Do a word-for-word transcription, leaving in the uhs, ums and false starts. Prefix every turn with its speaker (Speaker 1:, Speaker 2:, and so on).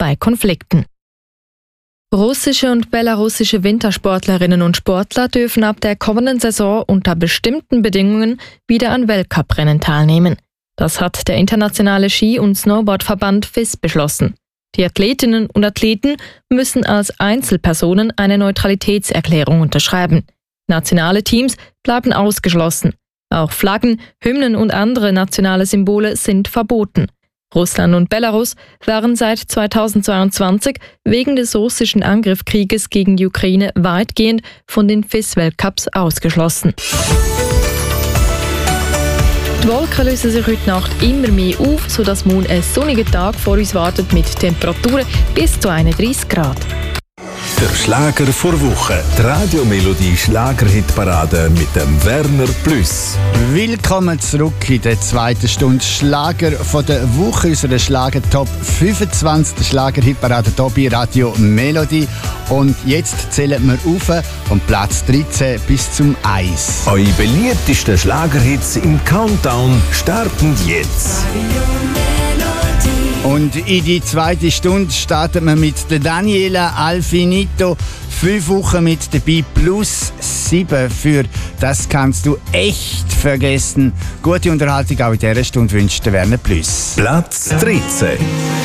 Speaker 1: bei Konflikten. Russische und belarussische Wintersportlerinnen und Sportler dürfen ab der kommenden Saison unter bestimmten Bedingungen wieder an Weltcuprennen teilnehmen. Das hat der internationale Ski- und Snowboardverband F I S beschlossen. Die Athletinnen und Athleten müssen als Einzelpersonen eine Neutralitätserklärung unterschreiben. Nationale Teams bleiben ausgeschlossen. Auch Flaggen, Hymnen und andere nationale Symbole sind verboten. Russland und Belarus waren seit zweitausendzweiundzwanzig wegen des russischen Angriffskrieges gegen die Ukraine weitgehend von den F I S-Weltcups ausgeschlossen. Die Wolken lösen sich heute Nacht immer mehr auf, sodass morgen ein sonniger Tag vor uns wartet mit Temperaturen bis zu einunddreißig Grad.
Speaker 2: Der Schlager vor Woche. Die Radio-Melodie Schlagerhitparade mit dem Werner Plus.
Speaker 3: Willkommen zurück in der zweiten Stunde Schlager von der Woche. Unsere Schlager Top fünfundzwanzig Schlagerhitparade hier bei Radio Melodie. Und jetzt zählen wir auf von Platz dreizehn bis zum eins.
Speaker 2: Eure beliebtesten Schlagerhits im Countdown starten jetzt.
Speaker 3: Und in die zweite Stunde starten wir mit der Daniela Alfinito. Fünf Wochen mit dabei plus sieben für «Das kannst du echt vergessen». Gute Unterhaltung auch in dieser Stunde wünscht der Werner Plus.
Speaker 2: Platz dreizehn.